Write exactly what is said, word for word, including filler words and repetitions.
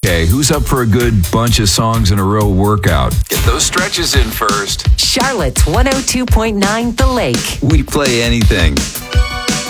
Okay, who's up for a good bunch of songs in a row workout? Get those stretches in first. Charlotte's one oh two point nine The Lake. We play anything.